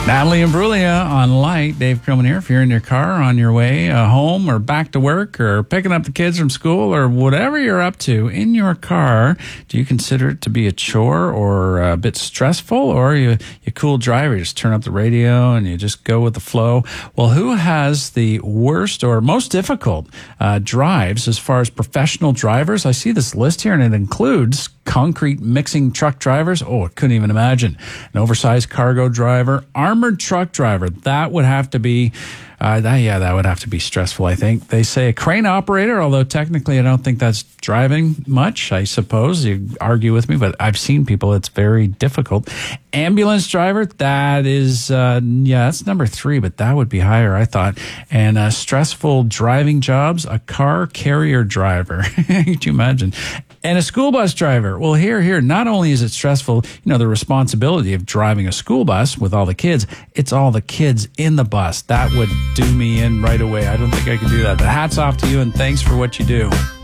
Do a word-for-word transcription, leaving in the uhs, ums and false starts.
Natalie Imbruglia on Light. Dave Krillman here. If you're in your car on your way uh, home or back to work or picking up the kids from school or whatever you're up to in your car, do you consider it to be a chore or a bit stressful, or are you you cool driver? You just turn up the radio and you just go with the flow? Well, who has the worst or most difficult uh, drives as far as professional drivers? I see this list here, and it includes concrete mixing truck drivers. Oh, I couldn't even imagine. An oversized cargo driver, armored truck driver. That would have to be, uh, that, yeah, that would have to be stressful, I think. They say a crane operator, although technically I don't think that's driving much, I suppose. You argue with me, but I've seen people, it's very difficult. Ambulance driver, that is, uh, yeah, that's number three, but that would be higher, I thought. And uh, stressful driving jobs, a car carrier driver. Could you imagine? And a school bus driver. Well, here, here, not only is it stressful, you know, the responsibility of driving a school bus with all the kids, it's all the kids in the bus. That would do me in right away. I don't think I could do that. But hats off to you, and thanks for what you do.